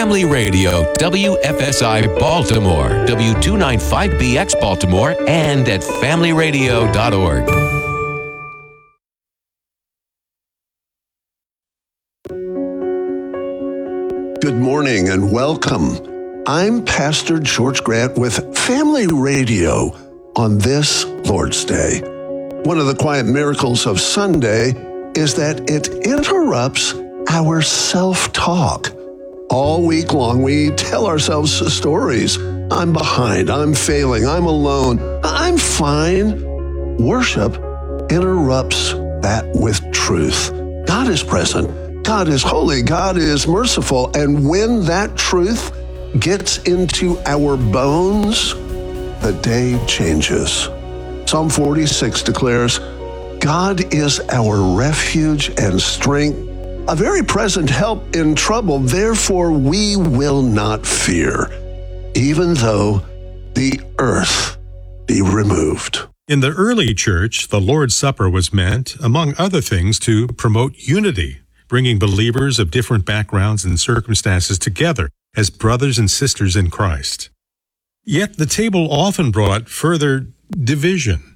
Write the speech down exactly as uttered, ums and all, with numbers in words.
Family Radio, W F S I Baltimore, W two ninety-five B X Baltimore, and at family radio dot org. Good morning and welcome. I'm Pastor George Grant with Family Radio on this Lord's Day. One of the quiet miracles of Sunday is that it interrupts our self-talk. All week long, we tell ourselves stories. I'm behind, I'm failing, I'm alone, I'm fine. Worship interrupts that with truth. God is present. God is holy. God is merciful. And when that truth gets into our bones, the day changes. Psalm forty-six declares, God is our refuge and strength, a very present help in trouble. Therefore, we will not fear, even though the earth be removed. In the early church, the Lord's Supper was meant, among other things, to promote unity, bringing believers of different backgrounds and circumstances together as brothers and sisters in Christ. Yet the table often brought further division.